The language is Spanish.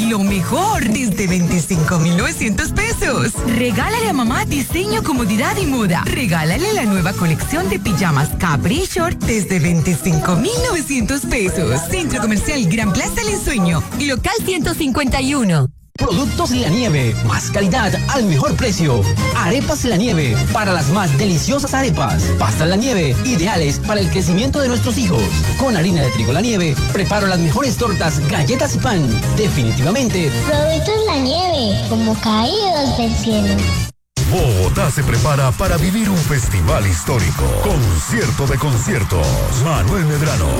Lo mejor, desde 25,900 pesos. Regálale a mamá diseño, comodidad y moda. Regálale la nueva colección de pijamas Capri Short desde 25,900 pesos. Centro Comercial Gran Plaza El Ensueño. Local 151. Productos La Nieve, más calidad al mejor precio. Arepas La Nieve, para las más deliciosas arepas. Pastas La Nieve, ideales para el crecimiento de nuestros hijos. Con harina de trigo La Nieve, preparo las mejores tortas, galletas y pan. Definitivamente. Productos La Nieve, como caídos del cielo. Bogotá se prepara para vivir un festival histórico. Concierto de conciertos. Manuel Medrano.